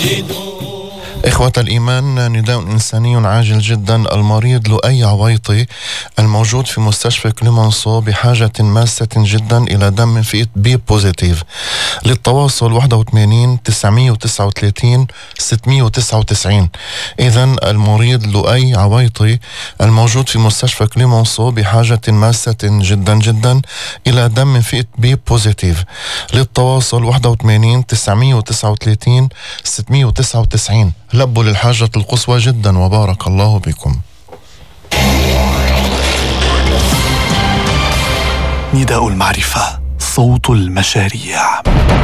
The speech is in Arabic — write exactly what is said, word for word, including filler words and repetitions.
إخوة الإيمان، نداء إنساني عاجل جدا. المريض لؤي عويطي الموجود في مستشفى كليمنسو بحاجة ماسة جدا إلى دم في بي بوزيتيف. للتواصل واحد وثمانين تسعمية وتسعة وثلاثين ستمية وتسعة وتسعين. إذن المريض لؤي عويطي الموجود في مستشفى كليمنسو بحاجة ماسة جدا جدا إلى دم في بي بوزيتيف. للتواصل واحد وثمانين تسعمية وتسعة وثلاثين ستمية وتسعة وتسعين. لبوا للحاجة القصوى جدا وبارك الله بكم. نداء المعرفة، صوت المشاريع.